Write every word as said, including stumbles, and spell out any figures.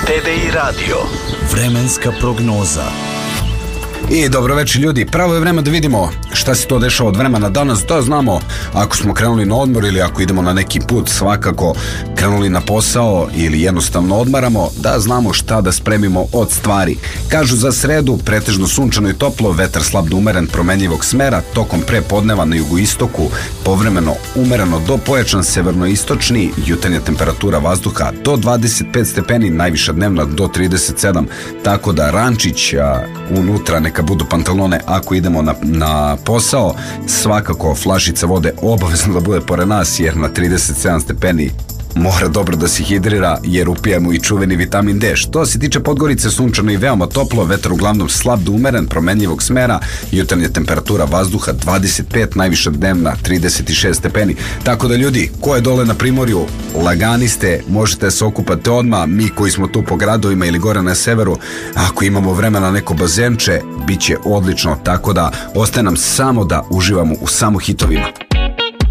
te ve i radio. Vremenska prognoza. I dobro večer ljudi, pravo je vreme da vidimo šta se to dešava od vremena danas, da znamo ako smo krenuli na odmor ili ako idemo na neki put, svakako krenuli na posao ili jednostavno odmaramo, da znamo šta da spremimo od stvari. Kažu za sredu pretežno sunčano i toplo, vetar slab do umeren promenljivog smera, tokom pre podneva na jugoistoku povremeno umereno do pojačan severnoistočni, jutarnja temperatura vazduha do dvadeset pet stepeni, najviša dnevna do trideset sedam, tako da rančić a, unutra neka budu pantalone ako idemo na, na posao, svakako flašica vode obavezno da bude pored nas jer na trideset sedam stepeni mora dobro da se hidrira jer upijamo i čuveni vitamin D. Što se tiče Podgorice, sunčano i veoma toplo, vetar uglavnom slab do umeren, promenljivog smera, jutarnja temperatura vazduha dvadeset pet, najviša dnevna trideset šest stepeni. Tako da ljudi, ko je dole na Primorju, lagani ste, možete se okupati odmah, mi koji smo tu po gradovima ili gore na severu, ako imamo vremena neko bazenče, bit će odlično, tako da ostaje nam samo da uživamo u samo hitovima.